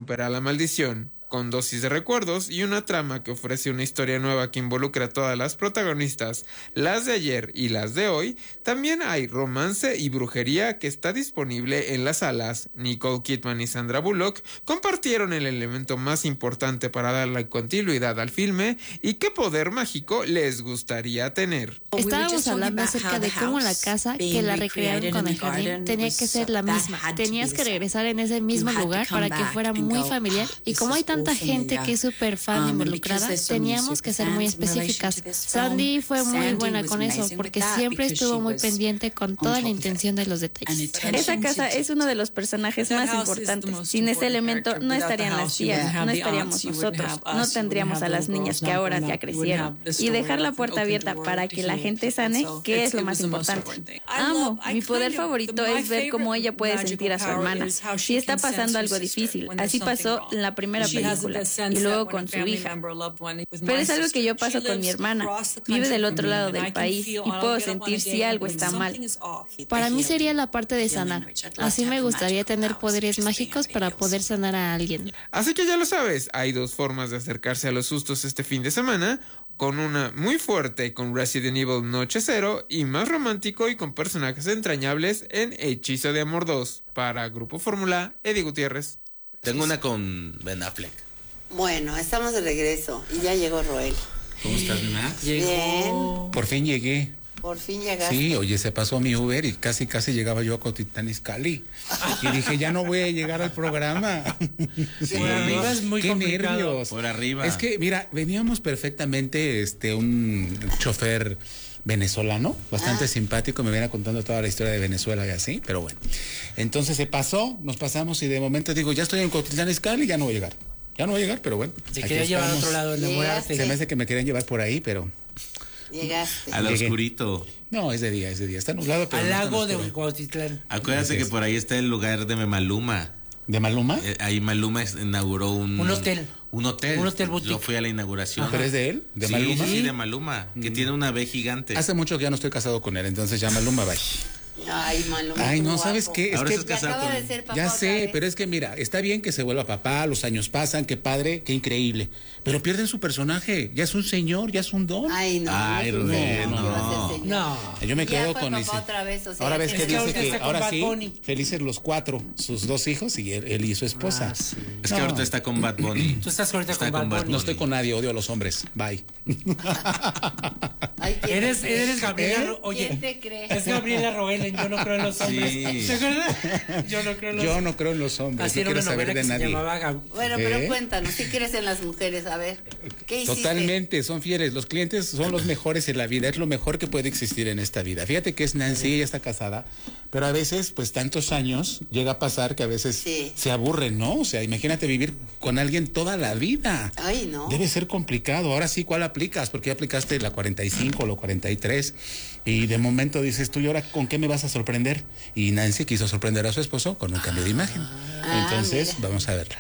romperá la maldición. Con dosis de recuerdos y una trama que ofrece una historia nueva que involucra a todas las protagonistas, las de ayer y las de hoy, también hay romance y brujería que está disponible en las salas. Nicole Kidman y Sandra Bullock compartieron el elemento más importante para darle continuidad al filme y qué poder mágico les gustaría tener. Estábamos hablando acerca de cómo la casa que la recrearon con el jardín tenía que ser la misma. Tenías que regresar en ese mismo lugar para que fuera muy familiar, y como hay tanta gente que es súper fan involucrada, teníamos que ser muy específicas. Sandy fue muy buena con eso, porque siempre estuvo muy pendiente con toda la intención de los detalles. Esa casa es uno de los personajes más importantes. Sin ese elemento no estarían las tías, no estaríamos nosotros, no tendríamos a las niñas que ahora ya crecieron. Y dejar la puerta abierta para que la gente sane, que es lo más importante. Amo, mi poder favorito es ver cómo ella puede sentir a su hermana. Si está pasando algo difícil, así pasó en la primera película. Y luego con su hija. Pero es algo que yo paso con mi hermana. Vive del otro lado del país y puedo sentir si algo está mal. Para mí sería la parte de sanar. Así me gustaría tener poderes mágicos para poder sanar a alguien. Así que ya lo sabes, hay dos formas de acercarse a los sustos este fin de semana, con una muy fuerte con Resident Evil Noche Cero y más romántico y con personajes entrañables en Hechizo de Amor 2. Para Grupo Fórmula, Eddie Gutiérrez. Tengo una con Ben Affleck. Bueno, estamos de regreso y ya llegó Roel. ¿Cómo estás, Max? Bien. Por fin llegué. Por fin llegaste. Sí, oye, se pasó mi Uber y casi llegaba yo a Cotitlán Izcalli. Y dije, ya no voy a llegar al programa. Sí. Por arriba es muy qué complicado. nervios. Por arriba. Es que, mira, veníamos perfectamente, un chofer venezolano, bastante simpático, me viene contando toda la historia de Venezuela y así, pero bueno. Entonces se pasó, nos pasamos y de momento digo, ya estoy en Cotitlán Izcalli, ya no voy a llegar. Ya no voy a llegar, pero bueno. Te quería llevar a otro lado, enamorarte. Se me hace que me querían llevar por ahí, pero... Llegaste. Al oscurito. No, es de día. Está nublado, pero Al no está lago de oscuro. Cuautitlán. Acuérdate que por ahí está el lugar de Maluma. ¿De Maluma? Ahí Maluma inauguró un hotel. Un hotel. Un hotel boutique. Yo fui a la inauguración. ¿Pero es de él? ¿De sí, Maluma? Sí, de Maluma, que tiene una B gigante. Hace mucho que ya no estoy casado con él, entonces ya Maluma va. Ay, Maluma. Ay, no, guapo. ¿sabes qué? Ahora que estás casado acaba con... de ser papá ya otra sé, vez. pero es que mira, está bien que se vuelva papá, los años pasan, qué padre, qué increíble. Pero pierden su personaje, ya es un señor, ya es un don. Ay, no. Ay, Rubén, no. no. No. Yo me Ya quedo fue con papá ese. otra vez, o sea, ahora ves es que que dice ahorita que está con ahora Bad sí, Bunny. felices los cuatro, sus dos hijos y él y su esposa. Sí. Es que No. ahorita está con Bad Bunny. Tú estás ahorita Está con Bad Bunny. No estoy con nadie, odio a los hombres. Bye. Ay, ¿quién Eres, te cree? eres Gabriela. Oye, ¿Quién te cree? es Gabriela Roel en Yo no creo en los hombres. Sí. ¿Se acuerdan? Yo no creo en los Yo no creo en los hombres, Así no era quiero una saber novela de que se nadie. llamaba Bueno, pero ¿Eh? cuéntanos, ¿qué crees en las mujeres? A ver, ¿qué hiciste? Totalmente, son fieles. Los clientes son los mejores en la vida. Es lo mejor que puede existir en esta vida. Fíjate que es Nancy, ella está casada, pero a veces, pues tantos años, llega a pasar que a veces Sí. se aburren, ¿no? O sea, imagínate vivir con alguien toda la vida. Ay, no. Debe ser complicado. Ahora sí, ¿cuál aplicas? Porque ya aplicaste la 45 o la 43 y de momento dices tú, ¿y ahora con qué me vas a sorprender? Y Nancy quiso sorprender a su esposo con un cambio de imagen. Entonces, mira. vamos a verla.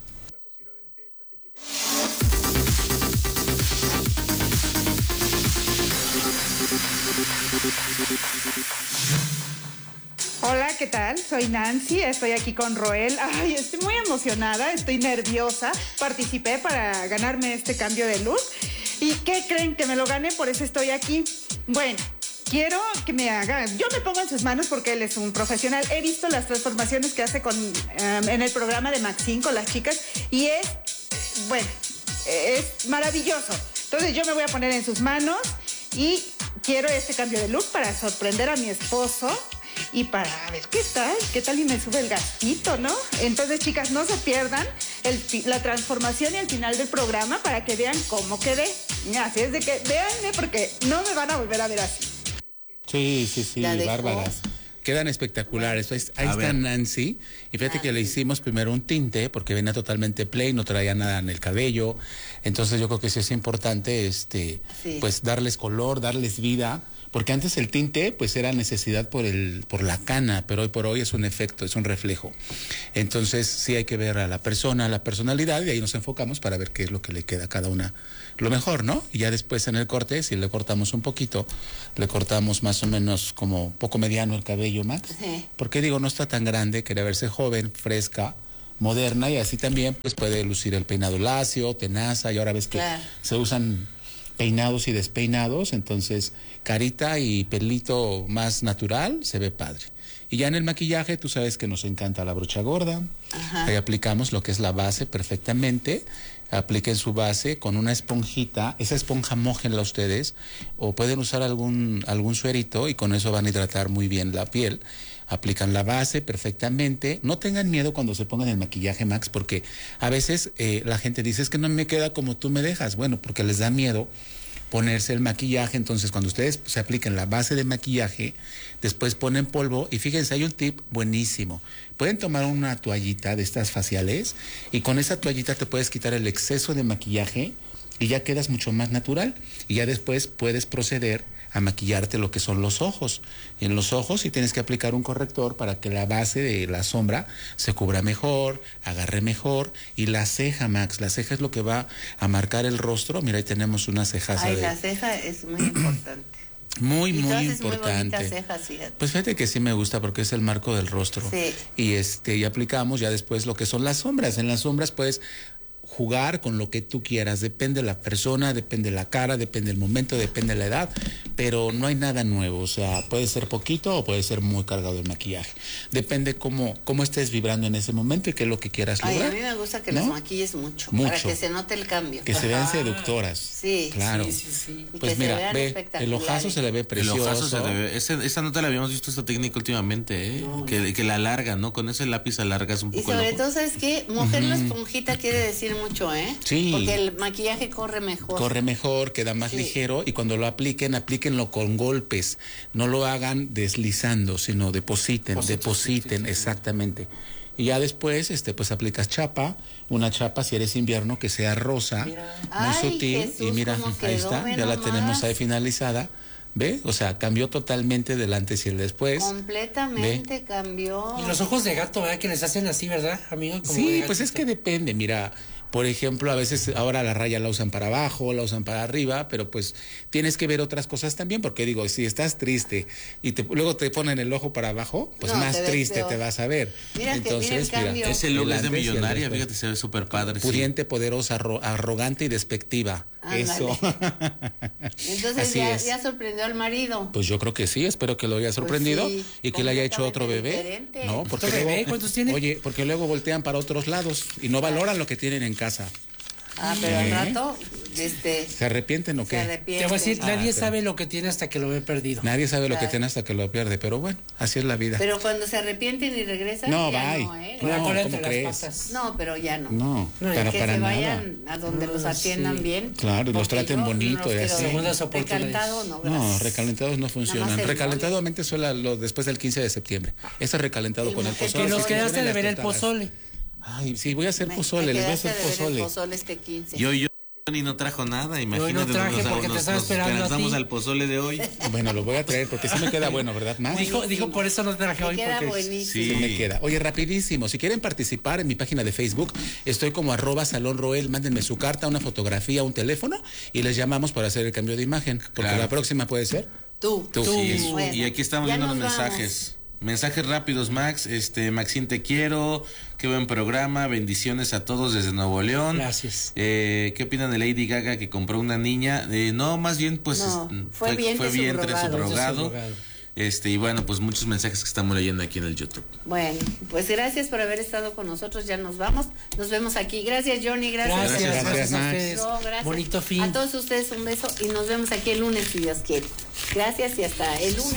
Hola, ¿qué tal? Soy Nancy, estoy aquí con Roel. Ay, estoy muy emocionada, estoy nerviosa. Participé para ganarme este cambio de look. ¿Y qué creen? Que me lo gané, por eso estoy aquí. Bueno, quiero que me haga... Yo me pongo en sus manos porque él es un profesional. He visto las transformaciones que hace en el programa de Maxine con las chicas y es maravilloso. Entonces yo me voy a poner en sus manos y quiero este cambio de look para sorprender a mi esposo. Y para ver qué tal y me sube el gastito, ¿no? Entonces, chicas, no se pierdan la transformación y el final del programa para que vean cómo quedé. Así es de que véanme porque no me van a volver a ver así. Sí, La dejó. bárbaras. Quedan espectaculares. Ahí está ver. Nancy. Y fíjate que le hicimos primero un tinte porque venía totalmente plain, no traía nada en el cabello. Entonces yo creo que sí es importante, pues darles color, darles vida. Porque antes el tinte, pues era necesidad por la cana, pero hoy por hoy es un efecto, es un reflejo. Entonces sí hay que ver a la persona, a la personalidad, y ahí nos enfocamos para ver qué es lo que le queda a cada una lo mejor, ¿no? Y ya después en el corte, si le cortamos un poquito, le cortamos más o menos como poco mediano el cabello, Max. Sí. Porque digo, no está tan grande, quiere verse joven, fresca, moderna, y así también pues puede lucir el peinado lacio, tenaza, y ahora ves que se usan peinados y despeinados, entonces carita y pelito más natural, se ve padre. Y ya en el maquillaje, tú sabes que nos encanta la brocha gorda. Ajá. Ahí aplicamos lo que es la base perfectamente. Apliquen su base con una esponjita, esa esponja mójenla ustedes, o pueden usar algún suerito y con eso van a hidratar muy bien la piel. Aplican la base perfectamente. No tengan miedo cuando se pongan el maquillaje, Max, porque a veces la gente dice, es que no me queda como tú me dejas. Bueno, porque les da miedo ponerse el maquillaje. Entonces cuando ustedes se apliquen la base de maquillaje, después ponen polvo, y fíjense, hay un tip buenísimo. Pueden tomar una toallita de estas faciales y con esa toallita te puedes quitar el exceso de maquillaje y ya quedas mucho más natural, y ya después puedes proceder a maquillarte lo que son los ojos. Y en los ojos sí tienes que aplicar un corrector para que la base de la sombra se cubra mejor, agarre mejor. Y la ceja, Max, la ceja es lo que va a marcar el rostro. Mira, ahí tenemos una cejaza. Ay, la ceja es muy importante. Muy, y muy Muy importante. bonitas cejas, fíjate. Pues fíjate que sí me gusta porque es el marco del rostro. Sí. Y aplicamos ya después lo que son las sombras. En las sombras puedes jugar con lo que tú quieras, depende de la persona, depende de la cara, depende del momento, depende de la edad, pero no hay nada nuevo, o sea, puede ser poquito o puede ser muy cargado el maquillaje, depende cómo estés vibrando en ese momento y qué es lo que quieras lograr. Ay, a mí me gusta que las maquilles mucho, para que se note el cambio. Que se vean seductoras. Sí. Claro. Sí. Pues mira, ve, el ojazo se le ve precioso. El ojazo se le ve, esa no te la habíamos visto, esta técnica últimamente, no, que la alarga, ¿no? Con ese lápiz alargas un poco. Y sobre todo, ¿sabes qué? Mojar la esponjita quiere decir mucho, ¿eh? Sí. Porque el maquillaje corre mejor. Corre mejor, queda más ligero, y cuando lo aplíquenlo con golpes. No lo hagan deslizando, sino depositen, exactamente. Y ya después, pues aplicas chapa, una chapa si eres invierno que sea rosa, muy sutil. Jesús, y mira, ahí está, ya la tenemos ahí finalizada. ¿Ve? O sea, cambió totalmente del antes y el después. Completamente cambió. Y los ojos de gato, ¿verdad? Que les hacen así, ¿verdad, amigo? Como sí, pues es que depende, mira. Por ejemplo, a veces ahora la raya la usan para abajo, la usan para arriba, pero pues tienes que ver otras cosas también, porque digo, si estás triste y luego te ponen el ojo para abajo, pues más triste te vas a ver. Mira, entonces, mira, ese look es de millonaria, fíjate, se ve súper padre. Pudiente, poderosa, arrogante y despectiva. Ándale. Eso. Entonces ya sorprendió al marido. Pues yo creo que sí, espero que lo haya sorprendido y que le haya hecho otro bebé. Diferente. No, porque luego, ¿cuántos tiene? Oye, porque luego voltean para otros lados y no valoran lo que tienen en casa. Pero al rato, ¿se arrepienten o qué? Te voy a decir, nadie sabe lo que tiene hasta que lo ve perdido. Nadie sabe lo que tiene hasta que lo pierde, pero bueno, así es la vida. Pero cuando se arrepienten y regresan, no, ya bye. No, ¿eh? No, ¿cómo crees? No, pero ya no. No, pero que para se nada. vayan a donde los atiendan bien. Claro, y los traten bonito. Y así. Recalentado, no, gracias. No, recalentados no funcionan. Recalentadamente solo después del 15 de septiembre. Ese recalentado con el pozole. Que nos quedaste de ver el pozole. Ay, sí, voy a hacer pozole, les voy a hacer pozole. El pozole este 15. Yo ni no trajo nada, imagínate. No traje porque te estaba esperando a ti. Al pozole de hoy. Bueno, lo voy a traer porque sí me queda bueno, ¿verdad, Más? Dijo por eso no traje hoy. Queda porque buenísimo. Sí me queda. Oye, rapidísimo, si quieren participar en mi página de Facebook, estoy como @salonroel, mándenme su carta, una fotografía, un teléfono y les llamamos para hacer el cambio de imagen, porque la próxima puede ser tú. Sí, bueno, y aquí estamos viendo los mensajes. Mensajes rápidos, Max. Maxine, te quiero. Qué buen programa. Bendiciones a todos desde Nuevo León. Gracias. ¿Qué opinan de Lady Gaga que compró una niña? No, más bien, pues fue vientre subrogado. Y bueno, pues muchos mensajes que estamos leyendo aquí en el YouTube. Bueno, pues gracias por haber estado con nosotros. Ya nos vamos. Nos vemos aquí. Gracias, Johnny. Gracias Max. Gracias. Bonito fin. A todos ustedes un beso y nos vemos aquí el lunes si Dios quiere. Gracias y hasta el lunes.